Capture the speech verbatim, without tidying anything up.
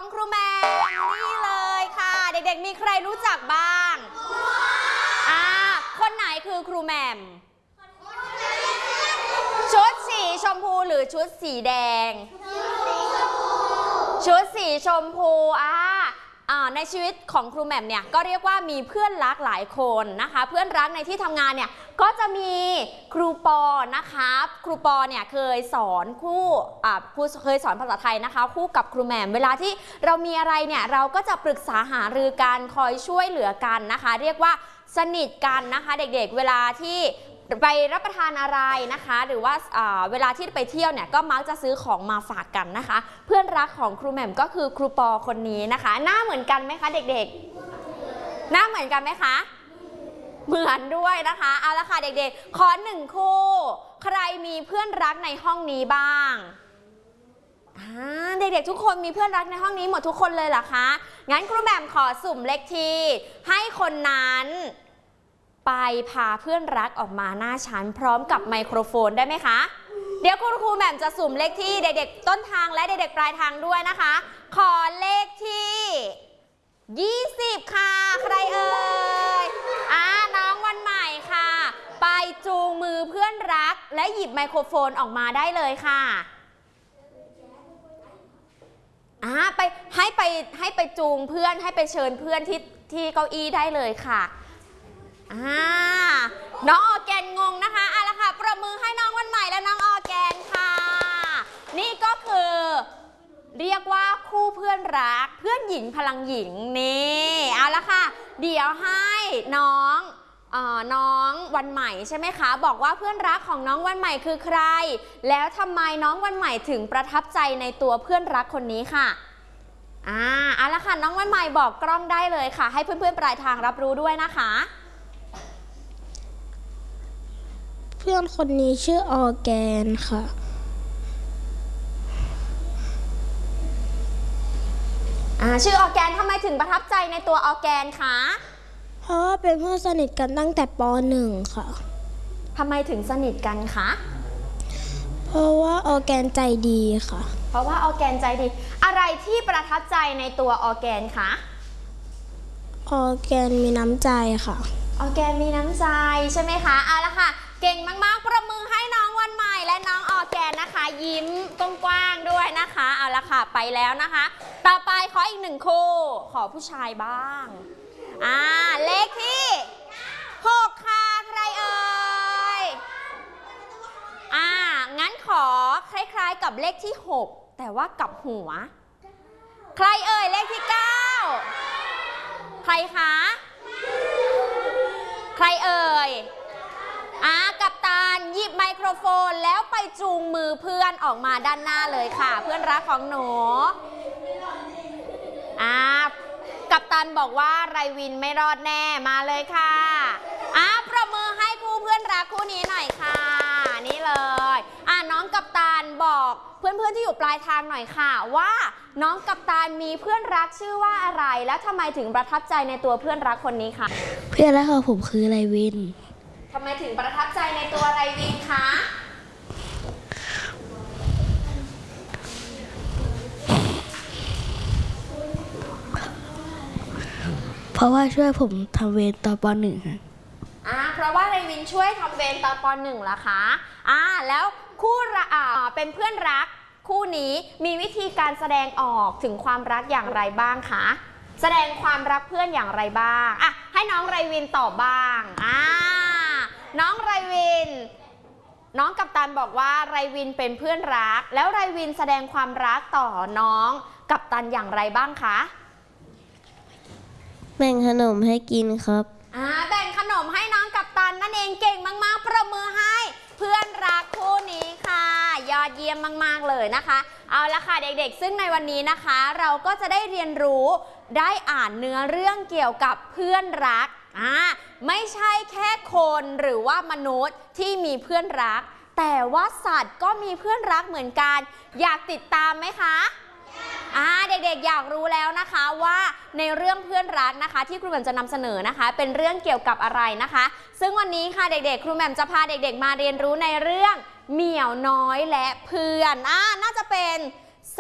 ครูแหม่มนี่เลยค่ะเด็กๆมีใครรู้จักบ้างอ่าคนไหนคือครูแหม่มชุดสีชมพูหรือชุดสีแดงชุดสีชมพูอ่าในชีวิตของครูแหม่มเนี่ยก็เรียกว่ามีเพื่อนรักหลายคนนะคะเพื่อนรักในที่ทำงานเนี่ยก็จะมีครูปอนะคะครูปอเนี่ยเคยสอนคู่อ่าครูเคยสอนภาษาไทยนะคะคู่กับครูแหม่มเวลาที่เรามีอะไรเนี่ยเราก็จะปรึกษาหารือกันคอยช่วยเหลือกันนะคะเรียกว่าสนิทกันนะคะเด็กๆเวลาที่ไปรับประทานอะไรนะคะหรือว่าเวลาที่ไปเที่ยวเนี่ยก็มักจะซื้อของมาฝากกันนะคะเพื่อนรักของครูแหม่มก็คือครูปอคนนี้นะคะหน้าเหมือนกันไหมคะเด็กๆหน้าเหมือนกันไหมคะเหมือนด้วยนะคะเอาละค่ะเด็กๆขอหนึ่งคู่ใครมีเพื่อนรักในห้องนี้บ้างเด็กๆทุกคนมีเพื่อนรักในห้องนี้หมดทุกคนเลยเหรอคะงั้นครูแหม่มขอสุ่มเลขที่ให้คนนั้นไปพาเพื่อนรักออกมาหน้าชั้นพร้อมกับไมโครโฟนได้ไหมคะเดี๋ยวคุณครูแหม่มจะสุ่มเลขที่เด็กๆต้นทางและเด็กๆปลายทางด้วยนะคะขอเลขที่ยี่สิบค่ะใครเอ่ยอ่าน้องวันใหม่ค่ะไปจูงมือเพื่อนรักและหยิบไมโครโฟนออกมาได้เลยค่ะอ่าไปให้ไปให้ไปจูงเพื่อนให้ไปเชิญเพื่อนที่ที่เก้าอี้ได้เลยค่ะอ่าน้องออร์แกนงงนะคะเอาละค่ะปรบมือให้น้องวันใหม่และน้องออร์แกนค่ะนี่ก็คือเรียกว่าคู่เพื่อนรักเพื่อนหญิงพลังหญิงนี่เอาละค่ะเดี๋ยวให้น้องเอ่อน้องวันใหม่ใช่ไหมคะบอกว่าเพื่อนรักของน้องวันใหม่คือใครแล้วทำไมน้องวันใหม่ถึงประทับใจในตัวเพื่อนรักคนนี้ค่ะอ่าเอาละค่ะน้องวันใหม่บอกกล้องได้เลยค่ะให้เพื่อนๆปลายทางรับรู้ด้วยนะคะเพื่อนคนนี้ชื่อออร์แกนค่ะอ่าชื่อออร์แกนทำไมถึงประทับใจในตัวออร์แกนคะเพราะว่าเป็นเพื่อนสนิทกันตั้งแต่ป หนึ่ง ค่ะทำไมถึงสนิทกันคะเพราะว่าออร์แกนใจดีค่ะเพราะว่าออร์แกนใจดีอะไรที่ประทับใจในตัวออร์แกนคะออร์แกนมีน้ำใจค่ะออร์แกนมีน้ำใจใช่ไหมคะเอาละค่ะเก่งมากๆประมือให้น้องวันใหม่และน้องออร์แกนนะคะยิ้มกว้างๆด้วยนะคะเอาละค่ะไปแล้วนะคะต่อไปขออีกหนึ่งคู่ขอผู้ชายบ้างอ่าเลขที่หกค่ะใครเอ่ยอ่างั้นขอคล้ายๆกับเลขที่หกแต่ว่ากับหัวใครเอ่ยเลขที่เก้าใครคะใครเอ่ยอ่ากัปตันหยิบไมโครโฟนแล้วไปจูงมือเพื่อนออกมาด้านหน้าเลยค่ะเพื่อนรักของหนูอ่ากัปตันบอกว่าไรวินไม่รอดแน่มาเลยค่ะอ่าประมือให้คู่เพื่อนรักคู่นี้หน่อยค่ะนี่เลยอ่าน้องกัปตันบอกเพื่อนๆที่อยู่ปลายทางหน่อยค่ะว่าน้องกัปตันมีเพื่อนรักชื่อว่าอะไรและทำไมถึงประทับใจในตัวเพื่อนรักคนนี้ค่ะเพื่อนรักของผมคือไรวินทำไมถึงประทับใจในตัวไรวินคะเพราะว่าช่วยผมทำเวรตอนป หนึ่ง ค่ะอ่าเพราะว่าไรวินช่วยทำเวรตอนป หนึ่ง ล่ะคะอ่าแล้วคู่อ่าเป็นเพื่อนรักคู่นี้มีวิธีการแสดงออกถึงความรักอย่างไรบ้างคะแสดงความรักเพื่อนอย่างไรบ้างอ่ะให้น้องไรวินตอบบ้างอ่าน้องไรวินน้องกัปตันบอกว่าไรวินเป็นเพื่อนรักแล้วไรวินแสดงความรักต่อน้องกัปตันอย่างไรบ้างคะแบ่งขนมให้กินครับอ่าแบ่งขนมให้น้องกัปตันนั่นเองเก่งมากๆประมือให้เพื่อนรักคู่นี้ค่ะยอดเยี่ยมมากๆเลยนะคะเอาละค่ะเด็กๆซึ่งในวันนี้นะคะเราก็จะได้เรียนรู้ได้อ่านเนื้อเรื่องเกี่ยวกับเพื่อนรักอ่าไม่ใช่แค่คนหรือว่ามนุษย์ที่มีเพื่อนรักแต่ว่าสัตว์ก็มีเพื่อนรักเหมือนกันอยากติดตามไหมคะอ่าเด็กๆอยากรู้แล้วนะคะว่าในเรื่องเพื่อนรักนะคะที่ครูแหม่มจะนำเสนอนะคะเป็นเรื่องเกี่ยวกับอะไรนะคะซึ่งวันนี้ค่ะเด็กๆครูแหม่มจะพาเด็กๆมาเรียนรู้ในเรื่องเหมียวน้อยและเพื่อนอ่าน่าจะเป็น